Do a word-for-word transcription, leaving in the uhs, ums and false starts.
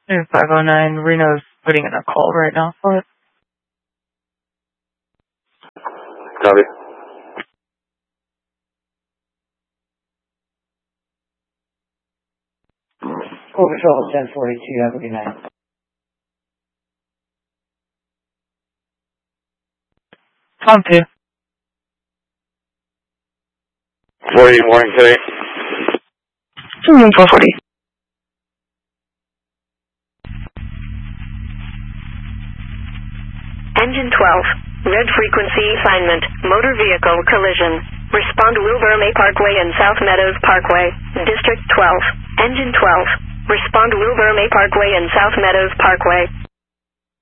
five oh nine, Reno's putting in a call right now for it. Copy. Full Patrol ten forty-two, have a good night. Tom two. forty morning today. four forty. Engine twelve. Red frequency assignment. Motor vehicle collision. Respond Wilbur May Parkway and South Meadows Parkway. District twelve. Engine twelve. Respond Wilbur May Parkway and South Meadows Parkway.